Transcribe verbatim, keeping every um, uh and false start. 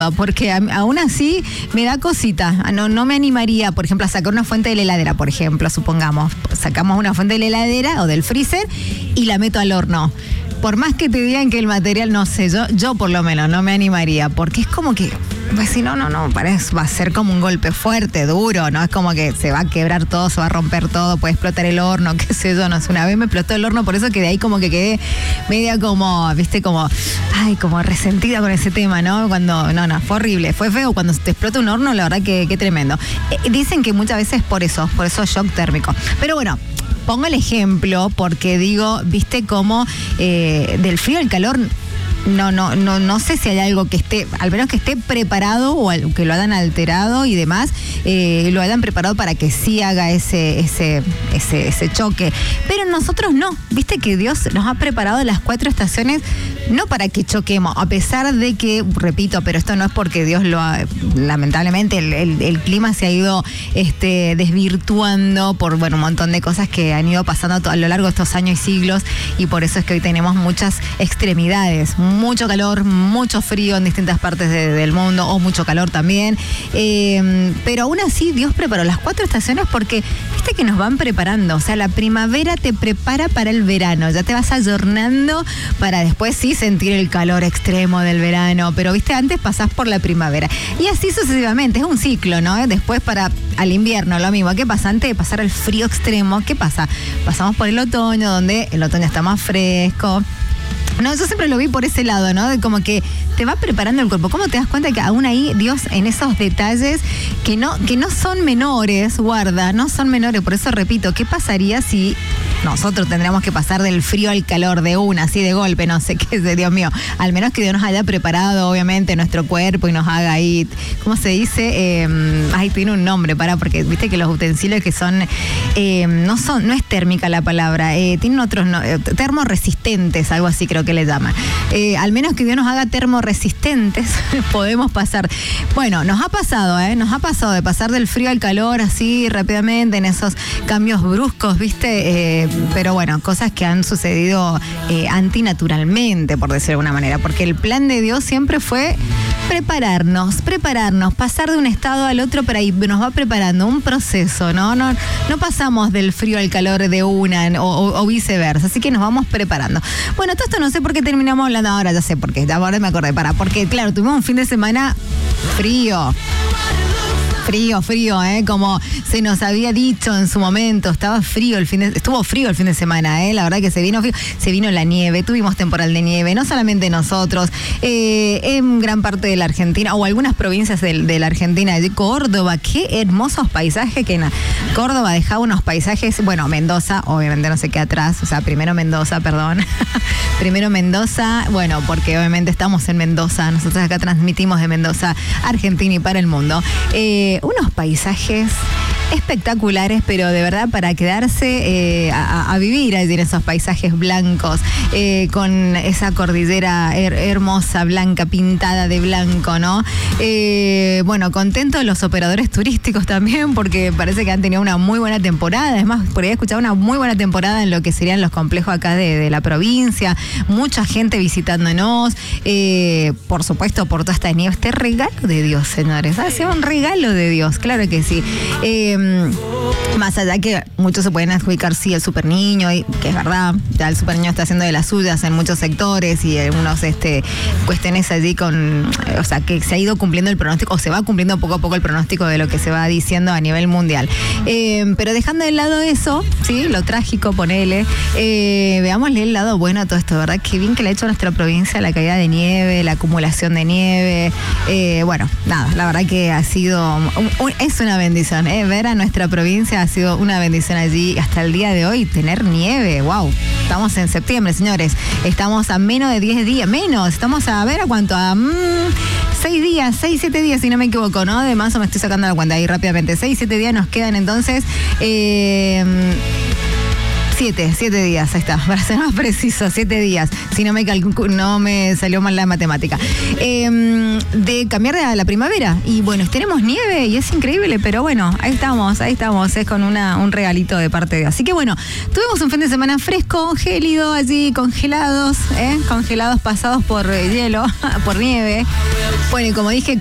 porque aún así me da cosita, no, no me animaría, por ejemplo, a sacar una fuente de la heladera, por ejemplo, supongamos, sacamos una fuente de la heladera o del freezer y la meto al horno. Por más que te digan que el material, no sé, yo, yo por lo menos no me animaría, porque es como que, pues si no, no, no, parece, va a ser como un golpe fuerte, duro, ¿no? Es como que se va a quebrar todo, se va a romper todo, puede explotar el horno, qué sé yo, no sé, una vez me explotó el horno, por eso que de ahí como que quedé media como, viste, como, ay, como resentida con ese tema, ¿no? Cuando, no, no, fue horrible, fue feo, cuando te explota un horno, la verdad que, que tremendo. Eh, dicen que muchas veces por eso, por eso shock térmico. Pero bueno, pongo el ejemplo porque digo, viste cómo eh, del frío al calor no, no, no, no sé si hay algo que esté, al menos que esté preparado o que lo hayan alterado y demás, eh, lo hayan preparado para que sí haga ese, ese, ese, ese choque. Pero nosotros no, viste que Dios nos ha preparado las cuatro estaciones no para que choquemos, a pesar de que, repito, pero esto no es porque Dios lo ha, lamentablemente el, el, el clima se ha ido este, desvirtuando por bueno, un montón de cosas que han ido pasando a lo largo de estos años y siglos, y por eso es que hoy tenemos muchas extremidades, mucho calor, mucho frío en distintas partes de, del mundo, o mucho calor también, eh, pero aún así Dios preparó las cuatro estaciones porque viste que nos van preparando, o sea, la primavera te prepara para el verano, ya te vas ayornando para después sí sentir el calor extremo del verano, pero viste, antes pasás por la primavera y así sucesivamente, es un ciclo, ¿no? Después para al invierno lo mismo. ¿Qué pasa? Antes de pasar el frío extremo, ¿qué pasa? Pasamos por el otoño, donde el otoño está más fresco. No, yo siempre lo vi por ese lado, ¿no? De como que te va preparando el cuerpo. ¿Cómo te das cuenta que aún ahí Dios en esos detalles que no, que no son menores, guarda, no son menores? Por eso repito, ¿qué pasaría si nosotros tendríamos que pasar del frío al calor de una, así de golpe? No sé qué es, Dios mío. Al menos que Dios nos haya preparado, obviamente, nuestro cuerpo y nos haga ahí, ¿cómo se dice? Eh, ay, tiene un nombre, para, porque viste que los utensilios que son, eh, no son, no es térmica la palabra, eh, tienen otros, no, termorresistentes, algo así creo que le llaman. Eh, al menos que Dios nos haga termorresistentes, podemos pasar. Bueno, nos ha pasado, ¿eh? Nos ha pasado de pasar del frío al calor así rápidamente en esos cambios bruscos, ¿viste? Eh, pero bueno, cosas que han sucedido eh, antinaturalmente, por decirlo de alguna manera, porque el plan de Dios siempre fue prepararnos, prepararnos, pasar de un estado al otro, pero ahí nos va preparando un proceso, ¿no? No, no pasamos del frío al calor de una o, o, o viceversa, así que nos vamos preparando. Bueno, todo esto no sé por qué terminamos hablando ahora, ya sé por qué, ahora me acordé, para, porque claro, tuvimos un fin de semana frío. Frío, frío, ¿eh? Como se nos había dicho en su momento, estaba frío el fin de, estuvo frío el fin de semana, ¿eh? La verdad que se vino frío, se vino la nieve, tuvimos temporal de nieve, no solamente nosotros, eh, en gran parte de la Argentina, o algunas provincias de, de la Argentina, de Córdoba, qué hermosos paisajes, que en Córdoba dejaba unos paisajes, bueno, Mendoza, obviamente no se queda atrás, o sea, primero Mendoza, perdón, primero Mendoza, bueno, porque obviamente estamos en Mendoza, nosotros acá transmitimos de Mendoza, Argentina y para el mundo, eh, unos paisajes espectaculares, pero de verdad para quedarse eh, a, a vivir allí en esos paisajes blancos, eh, con esa cordillera her- hermosa, blanca, pintada de blanco, ¿no? Eh, bueno, contentos los operadores turísticos también, porque parece que han tenido una muy buena temporada, es más, por ahí he escuchado una muy buena temporada en lo que serían los complejos acá de, de la provincia, mucha gente visitándonos, eh, por supuesto por toda esta nieve, este regalo de Dios, señores, ha sido un regalo de Dios, claro que sí. Eh, Más allá que muchos se pueden adjudicar, sí, el super niño, y, que es verdad, ya el super niño está haciendo de las suyas en muchos sectores y algunos este, cuestiones allí con, o sea, que se ha ido cumpliendo el pronóstico, o se va cumpliendo poco a poco el pronóstico de lo que se va diciendo a nivel mundial. Eh, pero dejando de lado eso, sí, lo trágico, ponele, eh, veámosle el lado bueno a todo esto, ¿verdad? Qué bien que le ha hecho a nuestra provincia la caída de nieve, la acumulación de nieve, eh, bueno, nada, la verdad que ha sido, un, un, es una bendición, ¿eh? Ver a nuestra provincia ha sido una bendición allí hasta el día de hoy, tener nieve, wow, estamos en septiembre, señores, estamos a menos de diez días, menos, estamos a ver a cuánto, a mmm, seis días, seis, siete días, si no me equivoco, ¿no? De más o me estoy sacando la cuenta ahí rápidamente, seis, siete días nos quedan entonces, eh, Siete, siete días, ahí está, para ser más preciso, siete días, si no me calcu- no me salió mal la matemática. Eh, de cambiar a la primavera, y bueno, tenemos nieve y es increíble, pero bueno, ahí estamos, ahí estamos, es con una, un regalito de parte de... Así que bueno, tuvimos un fin de semana fresco, gélido, allí congelados, ¿eh? Congelados pasados por eh, hielo, por nieve. Bueno, y como dije,